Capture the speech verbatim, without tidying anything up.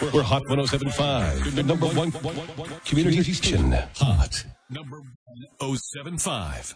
We're Hot one oh seven point five, the number one community station. Hot number one oh seven point five.